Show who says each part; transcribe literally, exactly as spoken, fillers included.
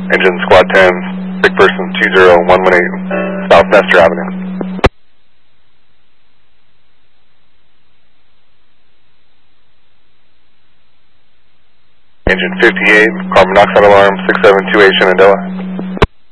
Speaker 1: Engine Squad ten, big person two zero one one eight, South Nestor Avenue. Engine fifty-eight, carbon monoxide alarm, six seven two eight Shenandoah.